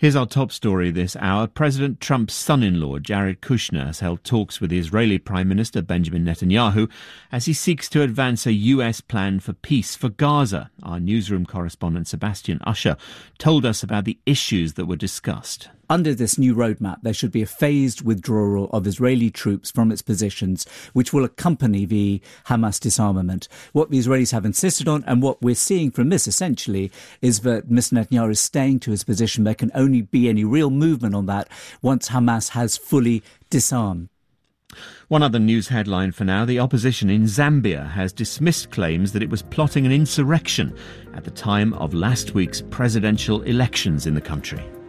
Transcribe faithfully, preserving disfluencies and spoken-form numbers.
Here's our top story this hour. President Trump's son-in-law, Jared Kushner, has held talks with the Israeli Prime Minister Benjamin Netanyahu as he seeks to advance a U S plan for peace for Gaza. Our newsroom correspondent Sebastian Usher told us about the issues that were discussed. Under this new roadmap, there should be a phased withdrawal of Israeli troops from its positions, which will accompany the Hamas disarmament. What the Israelis have insisted on, and what we're seeing from this essentially, is that Mister Netanyahu is staying to his position. There can only be any real movement on that once Hamas has fully disarmed. One other news headline for now. The opposition in Zambia has dismissed claims that it was plotting an insurrection at the time of last week's presidential elections in the country.